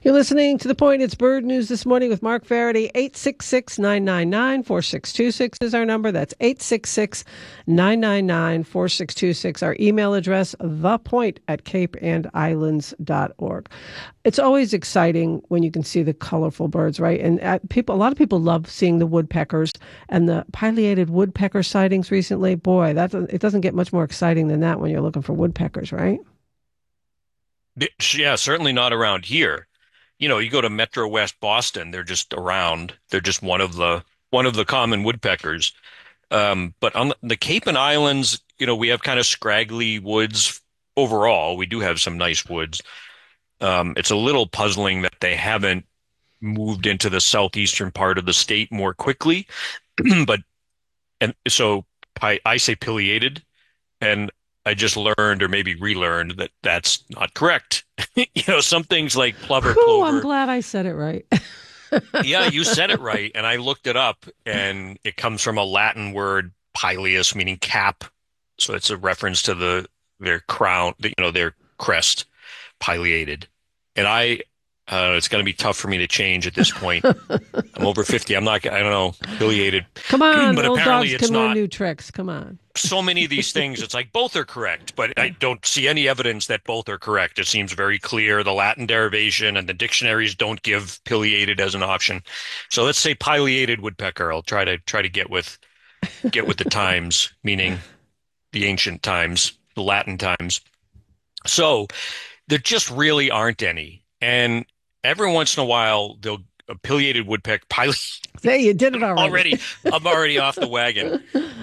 You're listening to The Point. It's Bird News This Morning with Mark Faraday. 866-999-4626 is our number. That's 866-999-4626. Our email address, thepoint@capeandislands.org. It's always exciting when you can see the colorful birds, right? And a lot of people love seeing the woodpeckers and the pileated woodpecker sightings recently. Boy, it doesn't get much more exciting than that when you're looking for woodpeckers, right? Yeah, certainly not around here. You go to Metro West Boston, they're just around. They're just one of the common woodpeckers. But on the Cape and Islands, we have kind of scraggly woods overall. We do have some nice woods. It's a little puzzling that they haven't moved into the southeastern part of the state more quickly. But and so I say pileated, and I just learned or maybe relearned that that's not correct. Some things like plover, Whew, I'm plover. glad I said it right. Yeah, you said it right. And I looked it up, and it comes from a Latin word, pileus, meaning cap. So it's a reference to their crown, their crest, pileated. And it's going to be tough for me to change at this point. I'm over 50. I don't know, pileated. Come on, But old apparently dogs it's can learn not. new tricks. Come on. So many of these things, it's like both are correct, but I don't see any evidence that both are correct. It seems very clear. The Latin derivation and the dictionaries don't give pileated as an option. So let's say pileated woodpecker. I'll try to get with the times, meaning the ancient times, the Latin times. So there just really aren't any. And every once in a while, a pileated woodpecker, Hey, you did it already. I'm already off the wagon.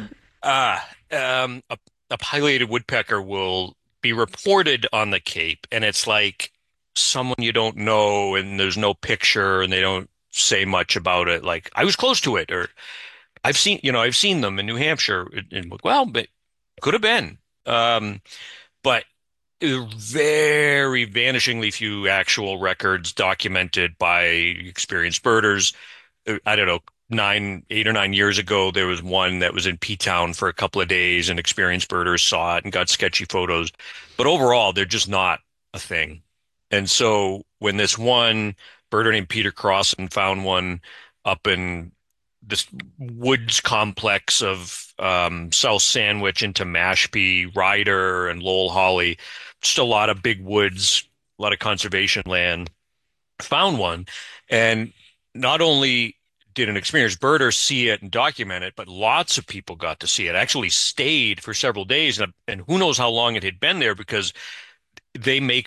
A pileated woodpecker will be reported on the Cape, and it's like someone you don't know, and there's no picture, and they don't say much about it. Like, I was close to it, or I've seen them in New Hampshire. Well, but could have been. But very vanishingly few actual records documented by experienced birders. I don't know, 8 or 9 years ago, there was one that was in P-Town for a couple of days, and experienced birders saw it and got sketchy photos. But overall, they're just not a thing. And so when this one birder named Peter Crossan found one up in this woods complex of South Sandwich into Mashpee, Ryder, and Lowell Holly, just a lot of big woods, a lot of conservation land, found one. And not only did an experienced birder see it and document it, but lots of people got to see it. Actually stayed for several days, and who knows how long it had been there, because they make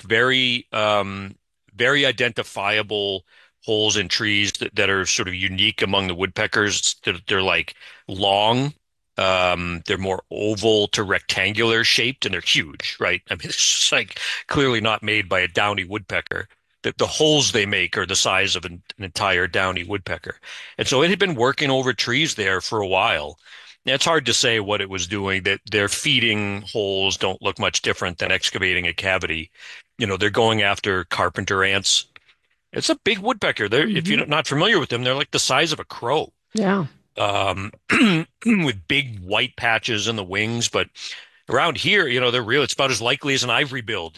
very identifiable holes in trees that are sort of unique among the woodpeckers. They're like long. They're more oval to rectangular shaped, and they're huge, right? I mean, it's just like clearly not made by a downy woodpecker. The holes they make are the size of an entire downy woodpecker. And so it had been working over trees there for a while. Now, it's hard to say what it was doing. That their feeding holes don't look much different than excavating a cavity. They're going after carpenter ants. It's a big woodpecker. If you're not familiar with them, they're like the size of a crow. Yeah. With big white patches in the wings. But around here, they're real. It's about as likely as an ivory bill.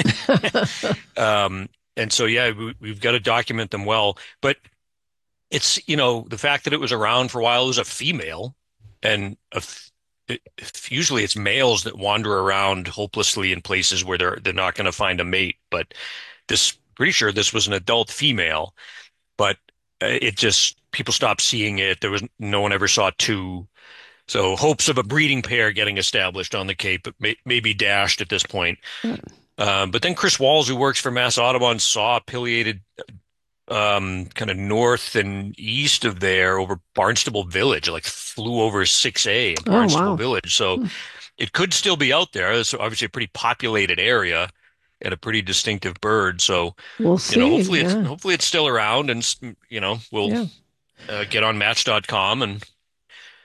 And so, yeah, we've got to document them well. But it's, the fact that it was around for a while, it was a female. And usually it's males that wander around hopelessly in places where they're not going to find a mate. But pretty sure this was an adult female. But people stopped seeing it. No one ever saw two. So hopes of a breeding pair getting established on the Cape may be dashed at this point. But then Chris Walls, who works for Mass Audubon, saw a pileated kind of north and east of there over Barnstable Village, like flew over 6A in Barnstable Village. So it could still be out there. It's obviously a pretty populated area and a pretty distinctive bird. So we'll see. Hopefully it's still around, and we'll get on Match.com and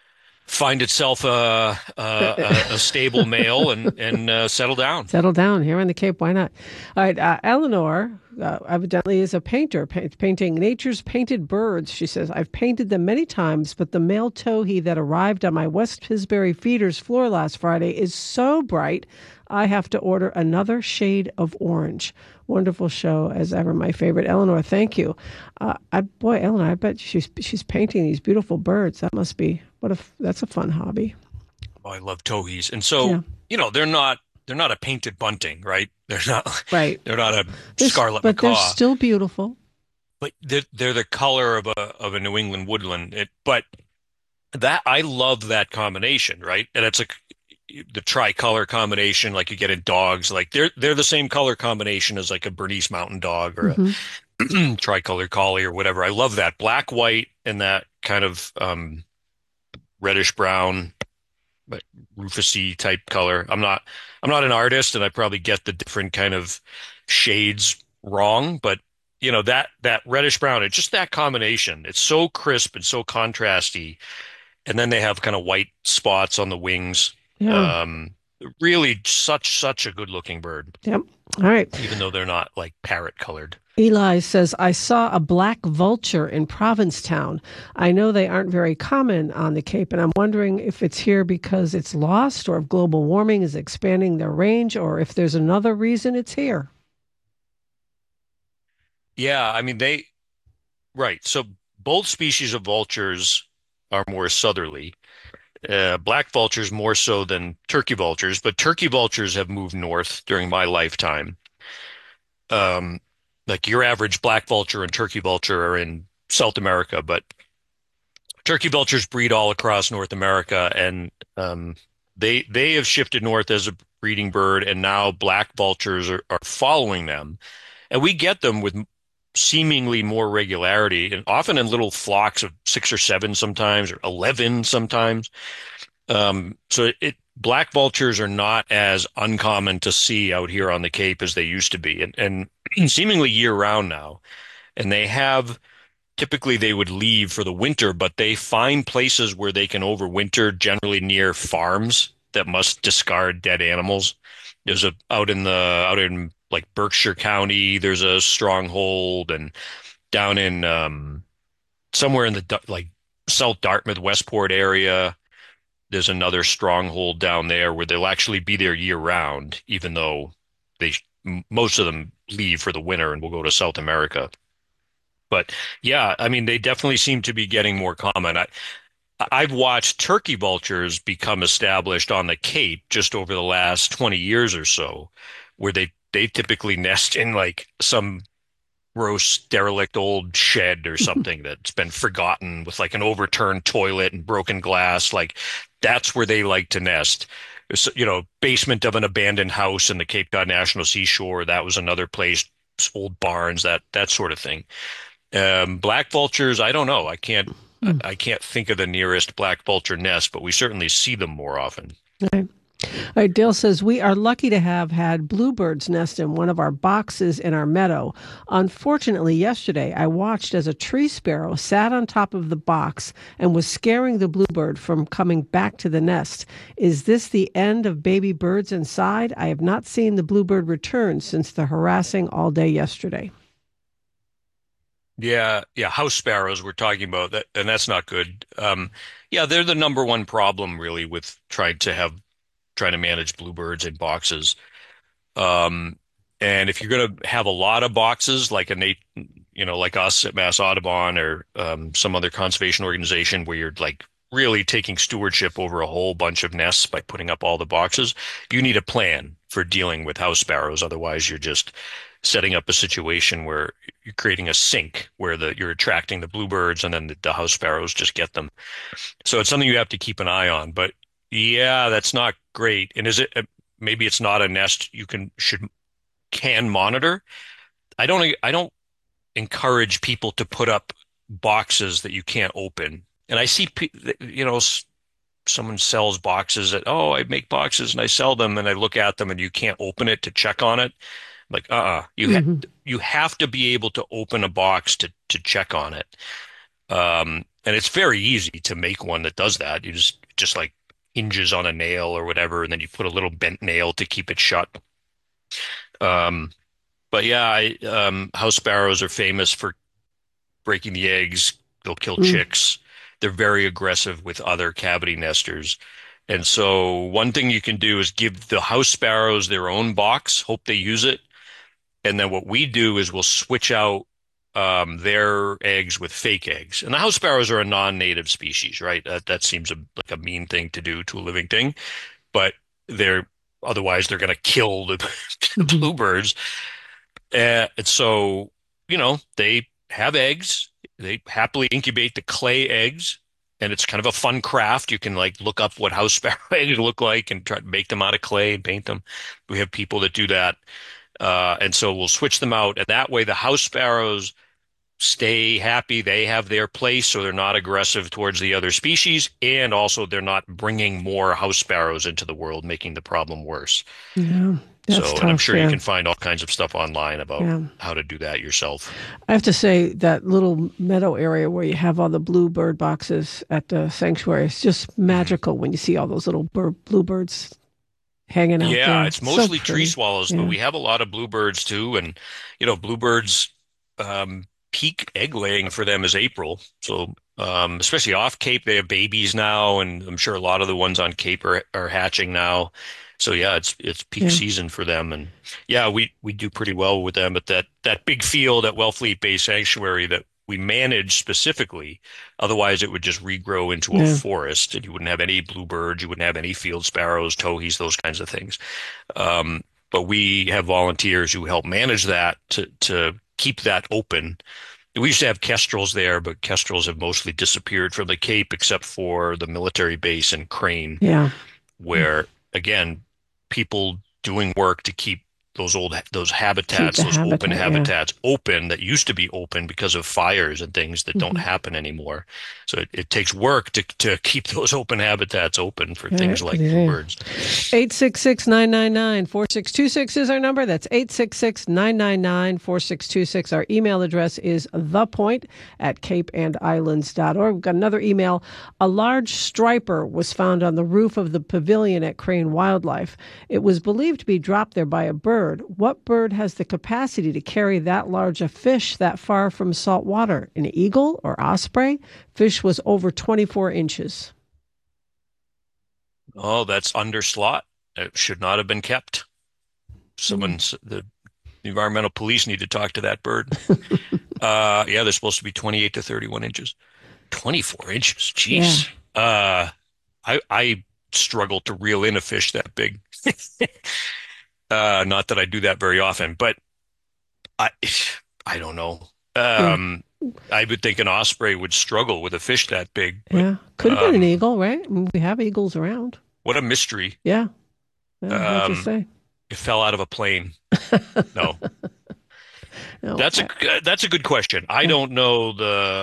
find itself a stable male and settle down. Settle down here on the Cape. Why not? All right. Eleanor evidently is a painter, painting nature's painted birds. She says, I've painted them many times, but the male towhee that arrived on my West Pisbury feeder's floor last Friday is so bright, I have to order another shade of orange. Wonderful show as ever. My favorite. Eleanor, thank you. Eleanor, I bet she's painting these beautiful birds. That must be, that's a fun hobby. Oh, I love towhees. And so, Yeah. they're not a painted bunting, right? They're not Right. they're not a scarlet But they're macaw, still beautiful. but they're the color of a New England woodland. But that I love that combination, right? And it's like the tricolor combination like you get in dogs. Like they're the same color combination as like a Bernese Mountain Dog or Hmm. a tricolor collie or whatever. I love that black, white, and that kind of reddish brown, but rufusy type color. I'm not an artist, and I probably get the different kind of shades wrong, but that reddish brown, it's just that combination. It's so crisp and so contrasty, and then they have kind of white spots on the wings. Yeah. Um, Really, such a good looking bird, Yep. All right. even though they're not like parrot colored. Eli says, I saw a black vulture in Provincetown. I know they aren't very common on the Cape, and I'm wondering if it's here because it's lost or if global warming is expanding their range or if there's another reason it's here. Yeah, I mean right. So both species of vultures are more southerly. Black vultures more so than turkey vultures, but turkey vultures have moved north during my lifetime. Um, like your average black vulture and turkey vulture are in South America, but turkey vultures breed all across North America, and they have shifted north as a breeding bird, and now black vultures are following them, and we get them with seemingly more regularity, and often in little flocks of six or seven sometimes, or 11 sometimes. So black vultures are not as uncommon to see out here on the Cape as they used to be, and seemingly year round now. And typically they would leave for the winter, but they find places where they can overwinter, generally near farms that must discard dead animals. There's out in like Berkshire County, there's a stronghold, and down in somewhere in the like South Dartmouth, Westport area, there's another stronghold down there where they'll actually be there year round, even though they most of them leave for the winter and will go to South America. But yeah, I mean, they definitely seem to be getting more common. I've watched turkey vultures become established on the Cape just over the last 20 years or so, where they typically nest in like some gross, derelict old shed or something that's been forgotten with like an overturned toilet and broken glass. Like that's where they like to nest. So, basement of an abandoned house in the Cape Cod National Seashore. That was another place, old barns, that sort of thing. Black vultures, I don't know. I can't think of the nearest black vulture nest, but we certainly see them more often. Okay. All right, Dale says, we are lucky to have had bluebirds nest in one of our boxes in our meadow. Unfortunately, yesterday I watched as a tree sparrow sat on top of the box and was scaring the bluebird from coming back to the nest. Is this the end of baby birds inside? I have not seen the bluebird return since the harassing all day yesterday. Yeah, yeah, house sparrows we're talking about that, and that's not good. Yeah, they're the number one problem really with trying to manage bluebirds in boxes. Um, and if you're going to have a lot of boxes, like like us at Mass Audubon or some other conservation organization, where you're like really taking stewardship over a whole bunch of nests by putting up all the boxes, you need a plan for dealing with house sparrows. Otherwise, you're just setting up a situation where you're creating a sink where you're attracting the bluebirds and then the house sparrows just get them. So it's something you have to keep an eye on. But yeah, that's not great. And maybe it's not a nest you can monitor. I don't encourage people to put up boxes that you can't open. And I see, someone sells boxes I make boxes and I sell them and I look at them and you can't open it to check on it. Like, Hmm. you have to be able to open a box to check on it. And it's very easy to make one that does that. You just like hinges on a nail or whatever, and then you put a little bent nail to keep it shut. Um, but yeah, house sparrows are famous for breaking the eggs. They'll kill Mm. chicks. They're very aggressive with other cavity nesters. And so one thing you can do is give the house sparrows their own box, hope they use it. And then what we do is we'll switch out their eggs with fake eggs. And the house sparrows are a non-native species, right? That seems like a mean thing to do to a living thing, but they're otherwise they're going to kill the, the Mhm. bluebirds. And so, they have eggs. They happily incubate the clay eggs, and it's kind of a fun craft. You can like look up what house sparrow eggs look like and try to make them out of clay and paint them. We have people that do that. And so we'll switch them out, and that way the house sparrows stay happy. They have their place, so they're not aggressive towards the other species, and also they're not bringing more house sparrows into the world, making the problem worse. Yeah, that's So, and I'm tough. sure you Yeah, can find all kinds of stuff online about yeah. how to do that yourself. I have to say that little meadow area where you have all the bluebird boxes at the sanctuary is just Mhm. magical when you see all those little bluebirds hanging out Yeah, there. it's So mostly tree pretty. swallows, but Yeah. we have a lot of bluebirds too. And, bluebirds, peak egg laying for them is April. So, especially off Cape, they have babies now, and I'm sure a lot of the ones on Cape are hatching now. So yeah, it's peak Yeah. season for them. And yeah, we do pretty well with them. But that big field at Wellfleet Bay Sanctuary that we manage specifically, otherwise it would just regrow into a Yeah. forest, and you wouldn't have any bluebirds, you wouldn't have any field sparrows, towhees, those kinds of things. Um, but we have volunteers who help manage that to keep that open. We used to have kestrels there, but kestrels have mostly disappeared from the Cape except for the military base in Crane, Yeah. where again, people doing work to keep those Keep habitats, the those open habitat. Yeah. habitats open that used to be open because of fires and things that don't Hmm. happen anymore. So it takes work to keep those open habitats open for Yeah. things like Yeah. bluebirds. 866-999-4626 is our number. That's 866-999-4626. Our email address is thepoint@capeandislands.org. We've got another email. A large striper was found on the roof of the pavilion at Crane Wildlife. It was believed to be dropped there by a bird. What bird has the capacity to carry that large a fish that far from salt water? An eagle or osprey? Fish was over 24 inches. Oh, that's under slot. It should not have been kept. Hmm. The environmental police need to talk to that bird. Yeah, they're supposed to be 28 to 31 inches. 24 inches. Yeah. Jeez. I struggle to reel in a fish that big. Not that I do that very often, but I I don't know. Yeah. I would think an osprey would struggle with a fish that big, but Yeah. Could have been an um, eagle, right? I mean, we have eagles around. what a mystery. Yeah. Yeah. What to Um, say? it fell out of a plane. No, No. that's a good question. I Yeah. don't know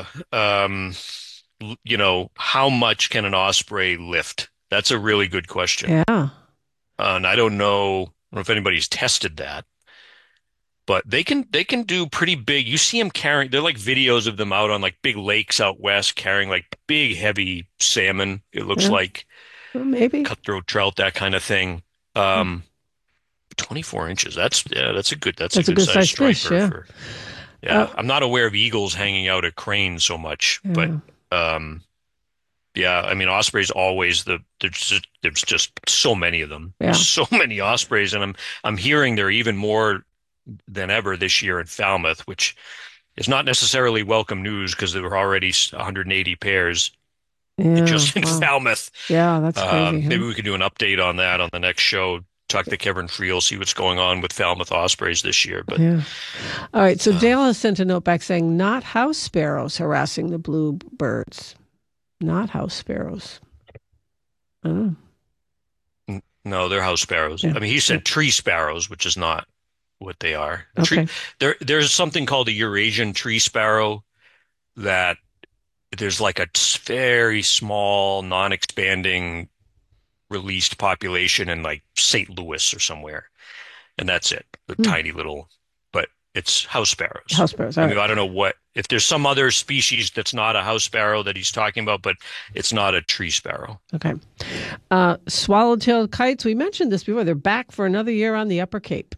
how much can an osprey lift? That's a really good question. Yeah. And I don't know if anybody's tested that, but they can do pretty big. You see them carrying, they're like videos of them out on like big lakes out west carrying like big heavy salmon. It looks Yeah. like Well, maybe. cutthroat trout, that kind of thing. Um, 24 inches. That's a That's a good good sized sized fish. striper Yeah. for, Uh, yeah. I'm not aware of eagles hanging out at cranes so much, but yeah. um, yeah, I mean, ospreys always there's just so many of them. There's Yeah. so many ospreys, and I'm hearing there are even more than ever this year in Falmouth, which is not necessarily welcome news because there were already 180 pairs Yeah. just in Wow. Falmouth. Yeah. That's crazy, huh? Maybe we could do an update on that on the next show. Talk to Kevin Friel, see what's going on with Falmouth ospreys this year. But Yeah. All right. So um, Dale has sent a note back saying not house sparrows harassing the bluebirds. Not house sparrows. Oh. no, they're house sparrows. Yeah. I mean, he Yeah. said tree sparrows, which is not what they are. Okay. There's something called a Eurasian tree sparrow that there's like a very small, non-expanding released population in like St. Louis or somewhere, and that's it. The Hmm. tiny little, but it's house sparrows. House sparrows. I All mean, right. I don't know what if there's some other species that's not a house sparrow that he's talking about, but it's not a tree sparrow. Okay. Swallowtail kites. We mentioned this before. They're back for another year on the Upper Cape.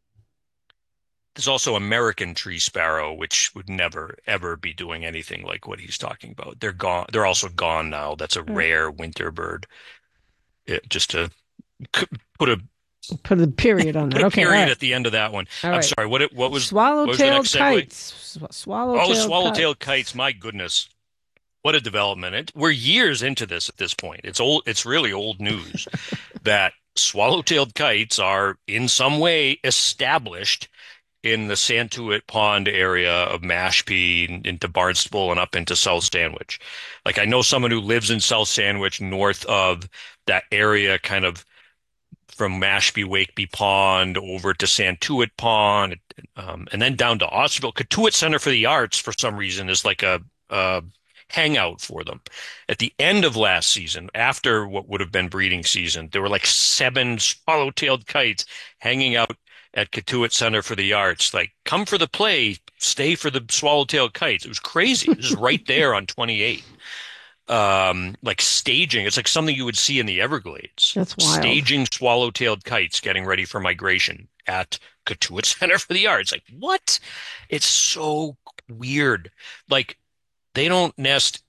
There's also American tree sparrow, which would never ever be doing anything like what he's talking about. They're gone. They're also gone now. That's a All right. rare winter bird. Just to put a Put a period on put that. a Okay. All period right. at the end of that one. All I'm right. sorry. What was the Swallowtail next segue? kites. Oh, Swallowtail swallowtail kites. kites. My goodness. What a development. We're years into this at this point. It's old, it's really old news that swallow-tailed kites are in some way established in the Santuit Pond area of Mashpee into Barnstable and up into South Sandwich. Like I know someone who lives in South Sandwich, north of that area, kind of from Mashpee, Wakeby Pond over to Santuit Pond, and then down to Osterville. Cotuit Center for the Arts, for some reason, is like a hangout for them. At the end of last season, after what would have been breeding season, there were like 7 swallow-tailed kites hanging out at Cotuit Center for the Arts. Like, come for the play, stay for the swallow-tailed kites. It was crazy. This is right there on 28. Like staging. It's like something you would see in the Everglades. That's wild. Staging swallow-tailed kites getting ready for migration at Cotuit Center for the Arts. Like, what? It's so weird. Like, they don't nest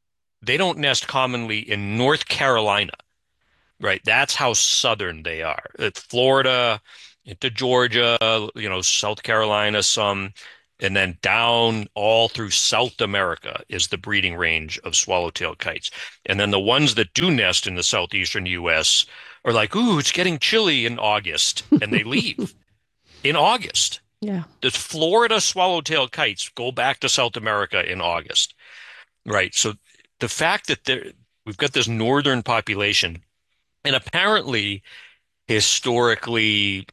commonly in North Carolina, right? That's how southern they are. Florida into Georgia, South Carolina, some, and then down all through South America is the breeding range of swallowtail kites. And then the ones that do nest in the southeastern US are like, ooh, it's getting chilly in August, and they leave in August. Yeah. The Florida swallowtail kites go back to South America in August. Right. So the fact that we've got this northern population, and apparently historically,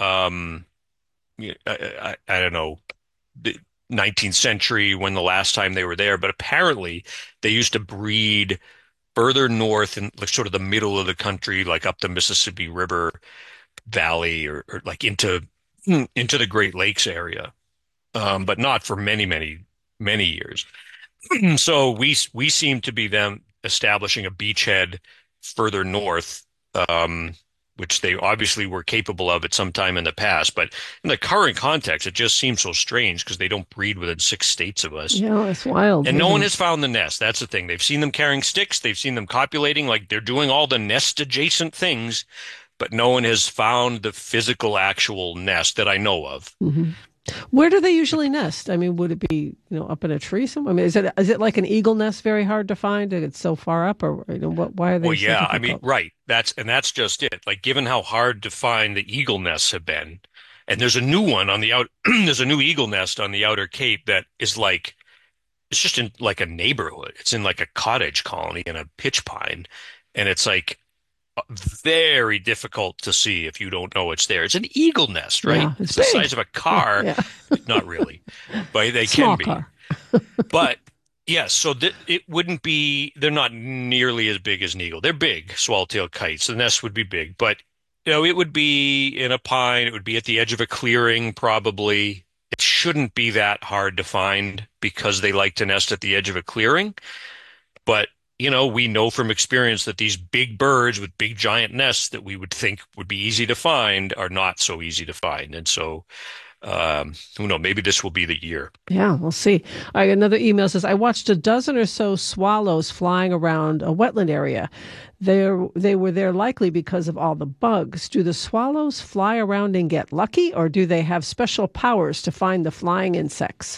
I don't know, the 19th century when the last time they were there, but apparently they used to breed further north in like sort of the middle of the country, like up the Mississippi River Valley or like into the Great Lakes area, but not for many, many, many years. So we seem to be them establishing a beachhead further north, which they obviously were capable of at some time in the past. But in the current context, it just seems so strange because they don't breed within 6 states of us. Yeah, it's wild. And no one has found the nest. That's the thing. They've seen them carrying sticks. They've seen them copulating, like they're doing all the nest adjacent things, but no one has found the physical actual nest that I know of. Mm-hmm. Where do they usually nest? I mean, would it be, up in a tree somewhere? I mean, is it like an eagle nest, very hard to find? It's so far up, or why are they? Well, so yeah, I mean, difficult? right. That's just it. Like, given how hard to find the eagle nests have been, and there's a new one on the out, there's a new eagle nest on the Outer Cape that is like, it's just in like a neighborhood. It's in like a cottage colony in a pitch pine, and it's like very difficult to see if you don't know it's there. It's an eagle nest, right? Yeah, It's it's the big. size of a car. Yeah. Not really, but they Small can be. car. But yes, so it wouldn't be, they're not nearly as big as an eagle. They're big, swallowtail kites. The nest would be big, but it would be in a pine. It would be at the edge of a clearing, probably. It shouldn't be that hard to find because they like to nest at the edge of a clearing. But, we know from experience that these big birds with big giant nests that we would think would be easy to find are not so easy to find. And so, who knows, maybe this will be the year. Yeah, we'll see. All right, another email says, I watched a dozen or so swallows flying around a wetland area. They were there likely because of all the bugs. Do the swallows fly around and get lucky, or do they have special powers to find the flying insects?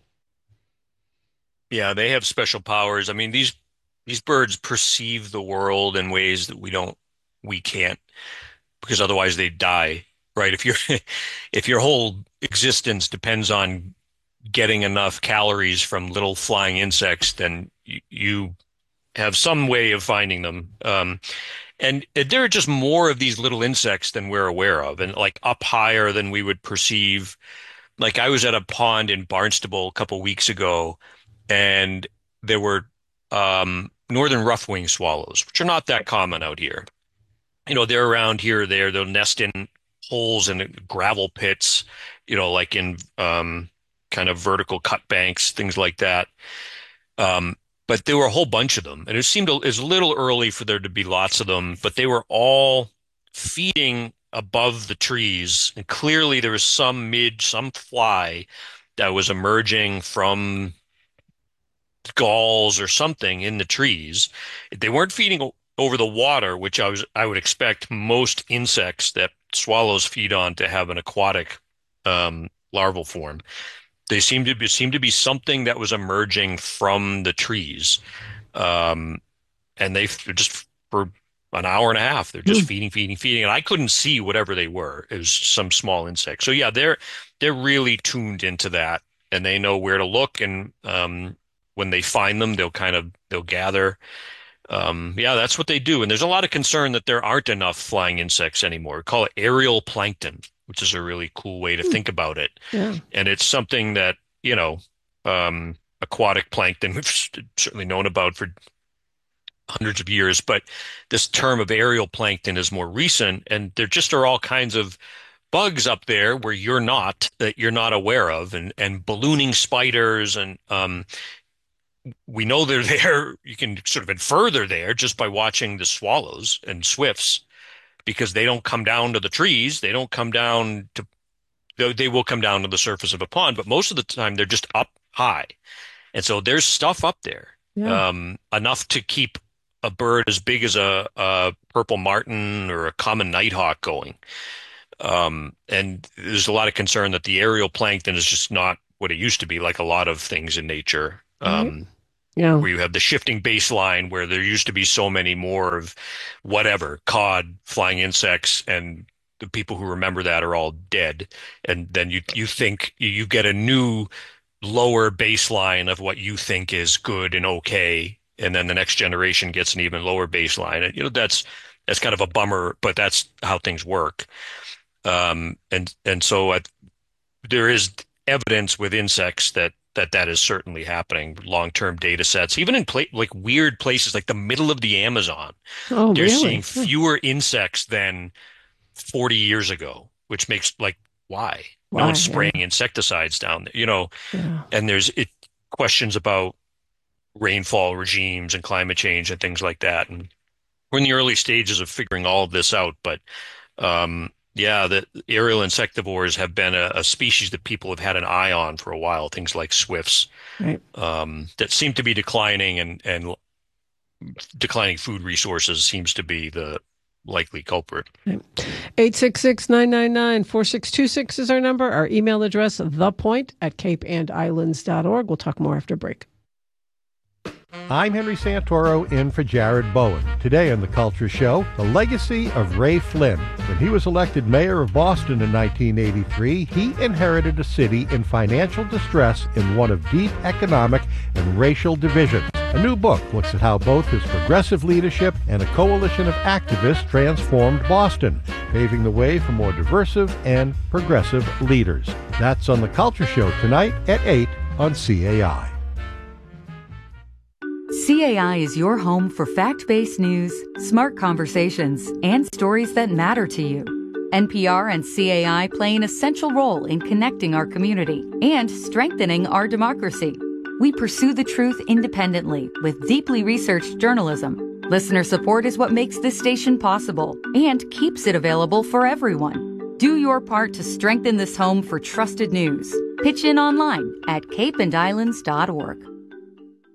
Yeah, they have special powers. I mean, these birds perceive the world in ways that we can't, because otherwise they'd die, right? If your whole existence depends on getting enough calories from little flying insects, then you have some way of finding them. And there are just more of these little insects than we're aware of, and like up higher than we would perceive. Like I was at a pond in Barnstable a couple weeks ago, and there were northern rough-winged swallows, which are not that common out here. They're around here or there. They'll nest in holes and gravel pits, like in kind of vertical cut banks, things like that. But there were a whole bunch of them, and it was a little early for there to be lots of them, but they were all feeding above the trees. And clearly there was some fly that was emerging from galls or something in the trees. They weren't feeding over the water, which I would expect most insects that swallows feed on to have an aquatic larval form. They seemed to be something that was emerging from the trees, and they just for an hour and a half they're just feeding, and I couldn't see whatever they were. It was some small insect. So yeah, they're really tuned into that, and they know where to look, and when they find them, they'll gather. Yeah, that's what they do. And there's a lot of concern that there aren't enough flying insects anymore. We call it aerial plankton, which is a really cool way to think about it. Yeah. And it's something that, aquatic plankton, we've certainly known about for hundreds of years, but this term of aerial plankton is more recent. And there just are all kinds of bugs up there where that you're not aware of, and ballooning spiders, and we know they're there. You can sort of infer they're there just by watching the swallows and swifts, because they don't come down to the trees. They don't come down to, they will come down to the surface of a pond, but most of the time they're just up high. And so there's stuff up there, enough to keep a bird as big as a purple martin or a common nighthawk going. And there's a lot of concern that the aerial plankton is just not what it used to be, like a lot of things in nature. Where you have the shifting baseline, where there used to be so many more of whatever, cod, flying insects, and the people who remember that are all dead. And then you think you get a new lower baseline of what you think is good and okay, and then the next generation gets an even lower baseline. And that's kind of a bummer, but that's how things work. And so there is evidence with insects that is certainly happening. Long-term data sets, even in like weird places like the middle of the Amazon, they're really? seeing fewer insects than 40 years ago, which makes why? No one's spraying insecticides down there, and there's questions about rainfall regimes and climate change and things like that. And we're in the early stages of figuring all of this out, but the aerial insectivores have been a species that people have had an eye on for a while, things like swifts, that seem to be declining, and declining food resources seems to be the likely culprit. 866-999-4626 is our number. Our email address, thepoint@capeandislands.org. We'll talk more after break. I'm Henry Santoro in for Jared Bowen. Today on The Culture Show, the legacy of Ray Flynn. When he was elected mayor of Boston in 1983, he inherited a city in financial distress in one of deep economic and racial divisions. A new book looks at how both his progressive leadership and a coalition of activists transformed Boston, paving the way for more diverse and progressive leaders. That's on The Culture Show tonight at 8 on CAI. CAI is your home for fact-based news, smart conversations, and stories that matter to you. NPR and CAI play an essential role in connecting our community and strengthening our democracy. We pursue the truth independently with deeply researched journalism. Listener support is what makes this station possible and keeps it available for everyone. Do your part to strengthen this home for trusted news. Pitch in online at capeandislands.org.